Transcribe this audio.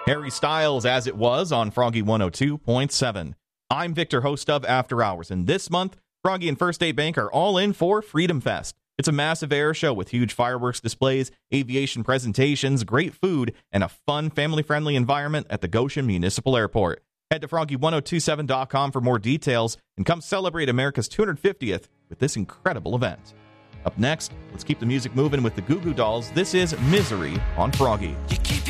Harry Styles, As It Was, on Froggy 102.7. I'm Victor, host of After Hours, and this month, Froggy and First State Bank are all in for Freedom Fest. It's a massive air show with huge fireworks displays, aviation presentations, great food, and a fun, family-friendly environment at the Goshen Municipal Airport. Head to froggy1027.com for more details and come celebrate America's 250th with this incredible event. Up next, let's keep the music moving with the Goo Goo Dolls. This is Misery on Froggy. You keep